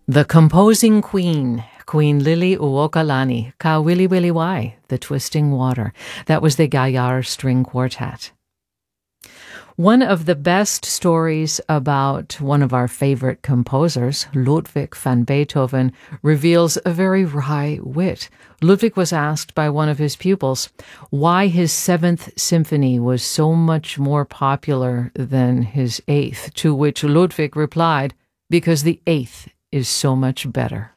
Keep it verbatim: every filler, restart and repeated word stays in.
The Composing Queen, Queen Lili Uokalani, Ka Wili Wili Wai, The Twisting Water. That was the Gayar String Quartet. One of the best stories about one of our favorite composers, Ludwig van Beethoven, reveals a very wry wit. Ludwig was asked by one of his pupils why his Seventh Symphony was so much more popular than his Eighth, to which Ludwig replied, because the Eighth is so much better.